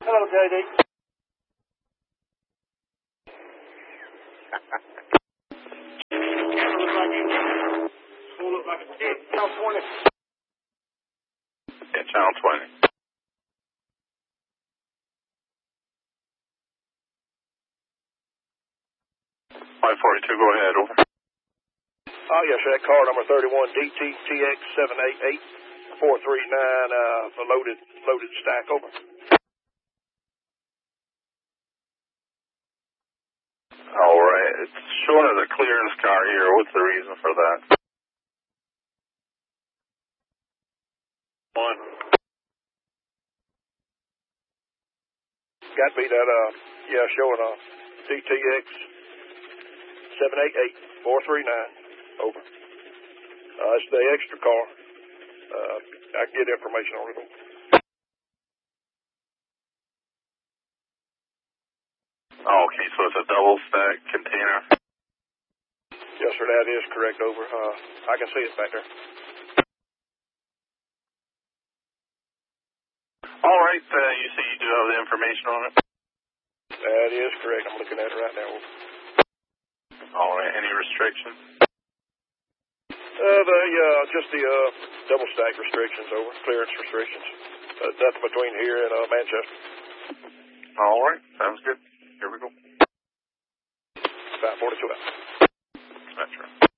Hello, JD. Look like a dick. Channel 20. Yeah, Channel 20. 542, go ahead, over. Yes, sir. That car number 31 DTTX 788 439, the loaded stack, over. All right, it's showing as a clearance car here. What's the reason for that? One. Got to be that, showing a DTX 788 439, over. It's the extra car. I can get information on it. Okay, so it's a double stack container. Yes, sir, that is correct, over. I can see it back there. All right, you say you do have the information on it? That is correct. I'm looking at it right now. All right, any restrictions? Just the double stack restrictions, over. Clearance restrictions. Nothing between here and Manchester. All right, sounds good. Here we go. 542 out. That's right.